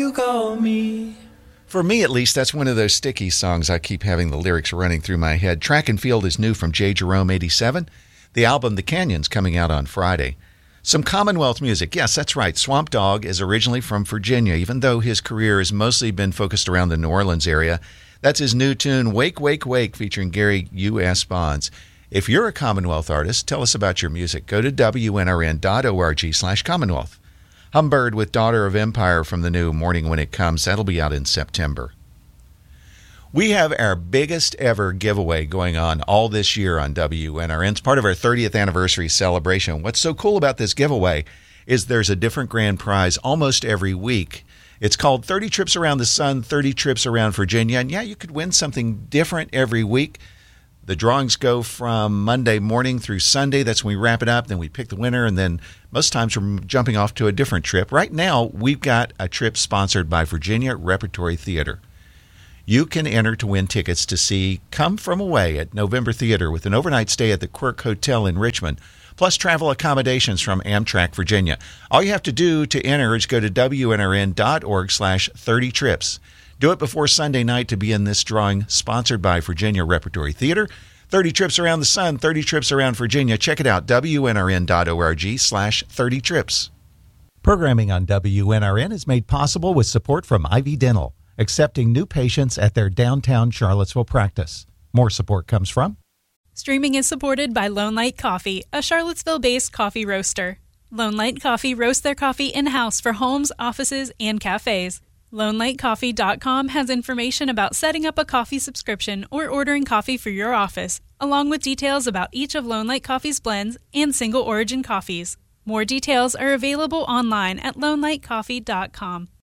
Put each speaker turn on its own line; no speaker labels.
You call me.
For me, at least, that's one of those sticky songs I keep having the lyrics running through my head. Track and Field is new from J. Jerome 87. The album The Canyon's coming out on Friday. Some Commonwealth music. Yes, that's right. Swamp Dogg is originally from Virginia, even though his career has mostly been focused around the New Orleans area. That's his new tune, Wake, Wake, Wake, featuring Gary U.S. Bonds. If you're a Commonwealth artist, tell us about your music. Go to WNRN.org/Commonwealth. Humbird with Daughter of Empire from the new Morning When It Comes. That'll be out in September. We have our biggest ever giveaway going on all this year on WNRN. It's part of our 30th anniversary celebration. What's so cool about this giveaway is there's a different grand prize almost every week. It's called 30 Trips Around the Sun, 30 Trips Around Virginia. And yeah, you could win something different every week. The drawings go from Monday morning through Sunday. That's when we wrap it up. Then we pick the winner, and then most times we're jumping off to a different trip. Right now, we've got a trip sponsored by Virginia Repertory Theater. You can enter to win tickets to see Come From Away at November Theater with an overnight stay at the Quirk Hotel in Richmond, plus travel accommodations from Amtrak Virginia. All you have to do to enter is go to WNRN.org/30trips. Do it before Sunday night to be in this drawing sponsored by Virginia Repertory Theater. 30 Trips Around the Sun, 30 Trips Around Virginia. Check it out, WNRN.org/30trips. Programming on WNRN is made possible with support from Ivy Dental, accepting new patients at their downtown Charlottesville practice. More support comes from...
Streaming is supported by Lone Light Coffee, a Charlottesville-based coffee roaster. Lone Light Coffee roasts their coffee in-house for homes, offices, and cafes. LoneLightCoffee.com has information about setting up a coffee subscription or ordering coffee for your office, along with details about each of Lone Light Coffee's blends and single origin coffees. More details are available online at LoneLightCoffee.com.